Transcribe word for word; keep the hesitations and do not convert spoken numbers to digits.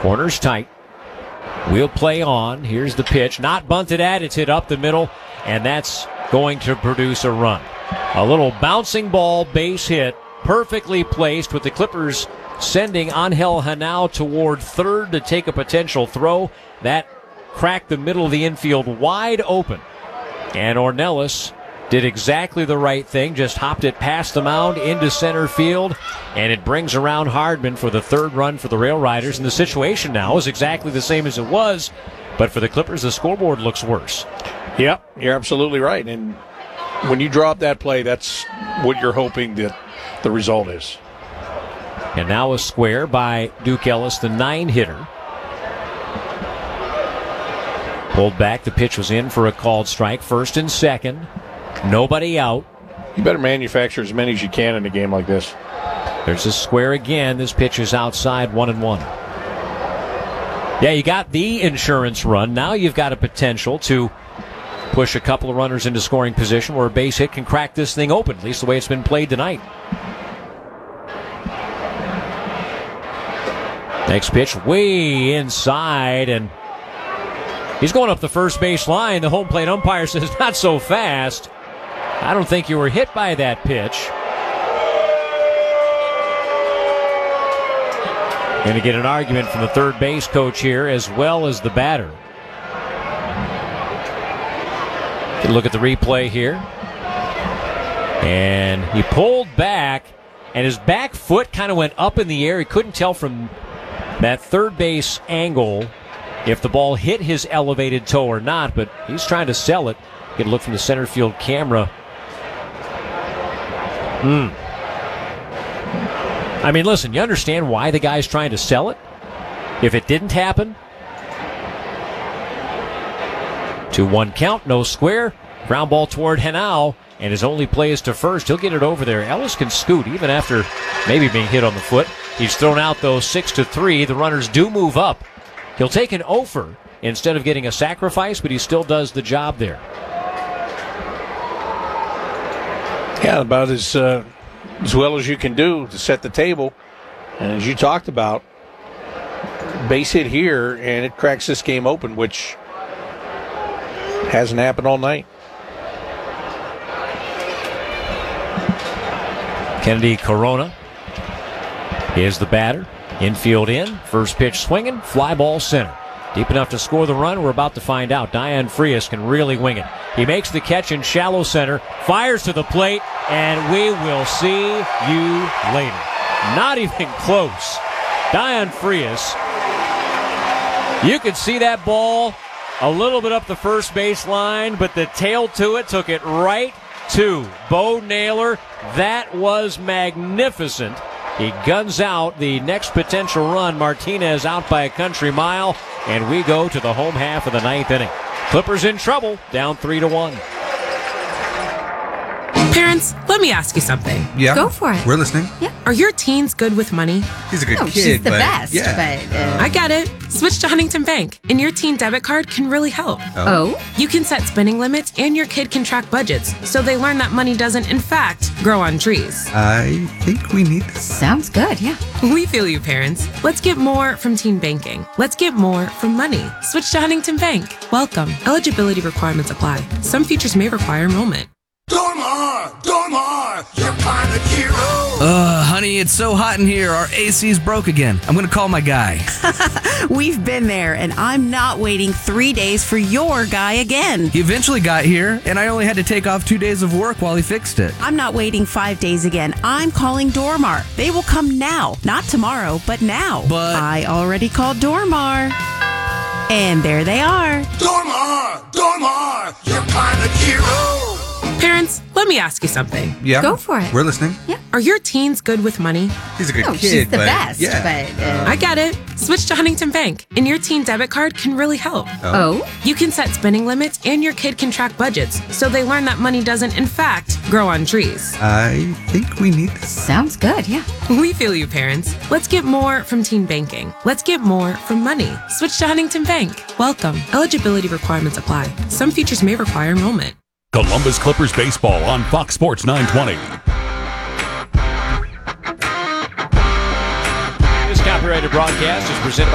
Corner's tight. We'll play on. Here's the pitch. Not bunted at. It's hit up the middle, and that's going to produce a run. A little bouncing ball base hit, perfectly placed with the Clippers sending Angel Henao toward third to take a potential throw. That cracked the middle of the infield wide open. And Ornelas did exactly the right thing, just hopped it past the mound into center field, and it brings around Hardman for the third run for the Rail Riders. And the situation now is exactly the same as it was, but for the Clippers, the scoreboard looks worse. Yep, you're absolutely right. And when you draw up that play, that's what you're hoping that the result is. And now a square by Duke Ellis, the nine-hitter. Pulled back, the pitch was in for a called strike, first and second. Nobody out. You better manufacture as many as you can in a game like this. There's a square again. This pitch is outside, one and one. Yeah, you got the insurance run. Now you've got a potential to push a couple of runners into scoring position where a base hit can crack this thing open, at least the way it's been played tonight. Next pitch way inside, and he's going up the first base line. The home plate umpire says, not so fast. I don't think you were hit by that pitch. Going to get an argument from the third base coach here as well as the batter. Get a look at the replay here. And he pulled back, and his back foot kind of went up in the air. He couldn't tell from that third base angle if the ball hit his elevated toe or not, but he's trying to sell it. Get a look from the center field camera. Hmm. I mean, listen, you understand why the guy's trying to sell it? If it didn't happen? two one count, no square. Ground ball toward Henao, and his only play is to first. He'll get it over there. Ellis can scoot even after maybe being hit on the foot. He's thrown out, though, six to three. The runners do move up. He'll take an offer instead of getting a sacrifice, but he still does the job there. Yeah, about as uh, as well as you can do to set the table. And as you talked about, base hit here, and it cracks this game open, which hasn't happened all night. Kennedy Corona is the batter. Infield in. First pitch swinging. Fly ball center. Deep enough to score the run? We're about to find out. Dayan Frias can really wing it. He makes the catch in shallow center, fires to the plate, and we will see you later. Not even close. Dayan Frias. You could see that ball a little bit up the first base line, but the tail to it took it right to Bo Naylor. That was magnificent. He guns out the next potential run. Martinez out by a country mile, and we go to the home half of the ninth inning. Clippers in trouble, down three to one. Parents, let me ask you something. Yeah. Go for it. We're listening. Yeah. Are your teens good with money? He's a good Oh, kid, she's the but best, yeah. but... Uh, I get it. Switch to Huntington Bank, and your teen debit card can really help. oh? You can set spending limits, and your kid can track budgets, so they learn that money doesn't, in fact, grow on trees. I think we need this. Sounds good, yeah. We feel you, parents. Let's get more from teen banking. Let's get more from money. Switch to Huntington Bank. Welcome. Eligibility requirements apply. Some features may require enrollment. Dormar! Dormar! Your pilot hero! Uh, honey, it's so hot in here. Our A C's broke again. I'm gonna call my guy. We've been there, and I'm not waiting three days for your guy again. He eventually got here, and I only had to take off two days of work while he fixed it. I'm not waiting five days again. I'm calling Dormar. They will come now. Not tomorrow, but now. But- I already called Dormar. And there they are. Dormar! Dormar! Your pilot hero! Parents, let me ask you something. Yeah. Go for it. We're listening. Yeah. Are your teens good with money? He's a good Oh, kid, she's the but best, yeah. but... Uh, I get it. Switch to Huntington Bank, and your teen debit card can really help. oh? You can set spending limits, and your kid can track budgets, so they learn that money doesn't, in fact, grow on trees. I think we need this. Sounds good, yeah. We feel you, parents. Let's get more from teen banking. Let's get more from money. Switch to Huntington Bank. Welcome. Eligibility requirements apply. Some features may require enrollment. Columbus Clippers baseball on Fox Sports nine twenty. This copyrighted broadcast is presented by